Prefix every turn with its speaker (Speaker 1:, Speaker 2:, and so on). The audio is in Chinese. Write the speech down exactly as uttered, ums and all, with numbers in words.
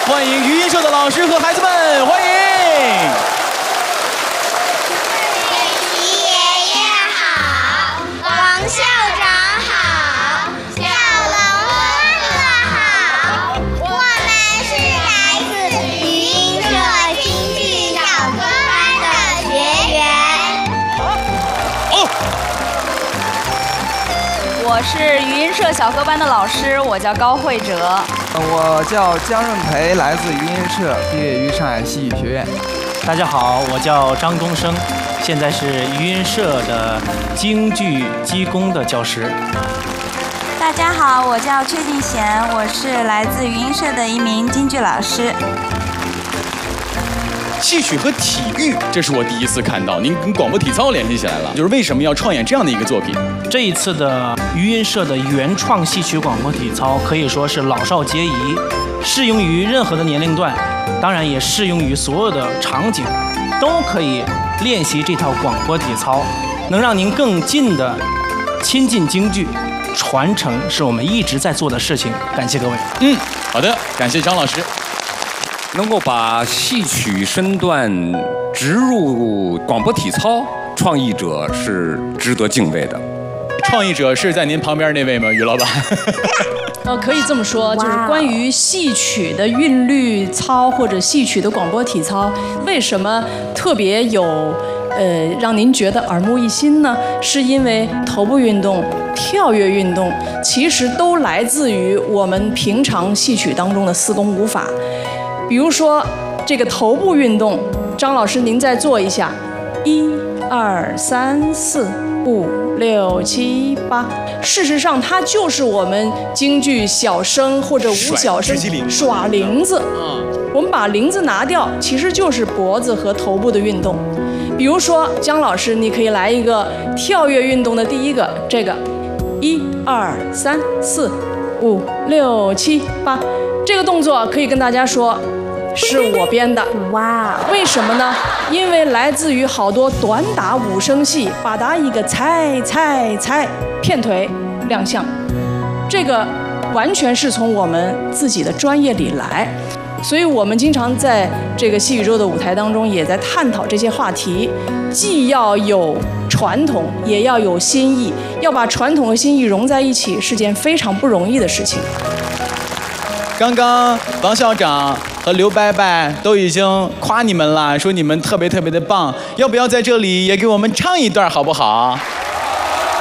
Speaker 1: 欢迎余音社的老师和孩子们，欢迎。
Speaker 2: 爷爷好，王校长好，小龙哥哥好，我们是来自余音社京剧小科班的学员。
Speaker 1: 哦。
Speaker 3: 我是余音社小科班的老师，我叫高慧哲。
Speaker 4: 我叫姜润培，来自余音社，毕业于上海戏剧学院。
Speaker 5: 大家好，我叫张东升，现在是余音社的京剧基工的教师。
Speaker 6: 大家好，我叫崔静贤，我是来自余音社的一名京剧老师。
Speaker 1: 戏曲和体育，这是我第一次看到，您跟广播体操联系起来了，就是为什么要创演这样的一个作品？
Speaker 5: 这一次的余音社的原创戏曲广播体操可以说是老少皆宜，适用于任何的年龄段，当然也适用于所有的场景，都可以练习这套广播体操，能让您更近的亲近京剧，传承是我们一直在做的事情。感谢各位。
Speaker 1: 嗯，好的，感谢张老师。
Speaker 7: 能够把戏曲身段植入广播体操，创意者是值得敬畏的。
Speaker 1: 创意者是在您旁边那位吗，于老板？
Speaker 8: 呃，可以这么说，就是关于戏曲的韵律操或者戏曲的广播体操，为什么特别有呃让您觉得耳目一新呢？是因为头部运动、跳跃运动其实都来自于我们平常戏曲当中的四功五法。比如说这个头部运动，张老师您再做一下，一二三四五六七八。事实上，它就是我们京剧小生或者武小生耍铃子。我们把铃子拿掉，其实就是脖子和头部的运动。比如说，姜老师，你可以来一个跳跃运动的第一个，这个一二三四五六七八。这个动作可以跟大家说，是我编的。哇！为什么呢？因为来自于好多短打五声戏，把打一个踩踩踩，片腿亮相，这个完全是从我们自己的专业里来。所以我们经常在这个戏宇宙的舞台当中，也在探讨这些话题，既要有传统，也要有新意，要把传统和新意融在一起，是件非常不容易的事情。
Speaker 1: 刚刚王校长和刘伯伯都已经夸你们了，说你们特别特别的棒，要不要在这里也给我们唱一段好不好？